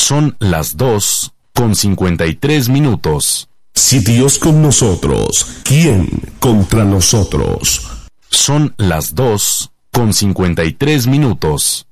Son las 2:53. Si Dios con nosotros, ¿quién contra nosotros? Son las 2:53.